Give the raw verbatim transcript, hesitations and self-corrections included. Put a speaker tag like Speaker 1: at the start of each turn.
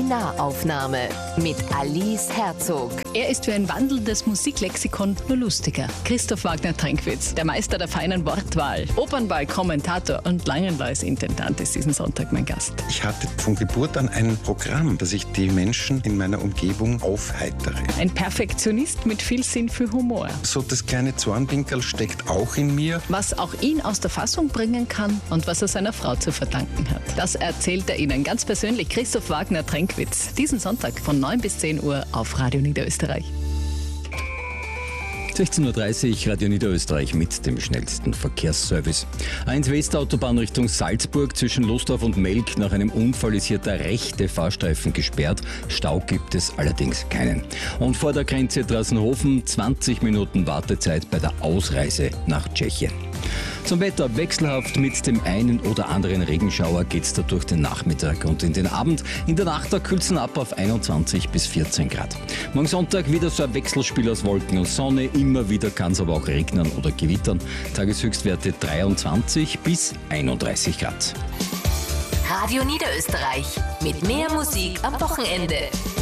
Speaker 1: Nahaufnahme mit Alice Herzog.
Speaker 2: Er ist wie ein wandelndes Musiklexikon, nur lustiger. Christoph Wagner-Trinkwitz, der Meister der feinen Wortwahl, Opernball-Kommentator und Langenlois-Intendant ist diesen Sonntag mein Gast.
Speaker 3: Ich hatte von Geburt an ein Programm, dass ich die Menschen in meiner Umgebung aufheitere.
Speaker 2: Ein Perfektionist mit viel Sinn für Humor.
Speaker 3: So das kleine Zornwinkel steckt auch in mir.
Speaker 2: Was auch ihn aus der Fassung bringen kann und was er seiner Frau zu verdanken hat. Das erzählt er Ihnen ganz persönlich, Christoph Wagner-Trinkwitz. Diesen Sonntag von neun bis zehn Uhr auf Radio Niederösterreich.
Speaker 4: sechzehn Uhr dreißig, Radio Niederösterreich mit dem schnellsten Verkehrsservice. A eins Westautobahn Richtung Salzburg zwischen Lostorf und Melk. Nach einem Unfall ist hier der rechte Fahrstreifen gesperrt. Stau gibt es allerdings keinen. Und vor der Grenze Drassenhofen zwanzig Minuten Wartezeit bei der Ausreise nach Tschechien. Zum Wetter wechselhaft mit dem einen oder anderen Regenschauer geht's da durch den Nachmittag und in den Abend. In der Nacht da kühlt's ab auf einundzwanzig bis vierzehn Grad. Morgen Sonntag wieder so ein Wechselspiel aus Wolken und Sonne. Immer wieder kann es aber auch regnen oder gewittern. Tageshöchstwerte dreiundzwanzig bis einunddreißig Grad.
Speaker 1: Radio Niederösterreich mit mehr Musik am Wochenende.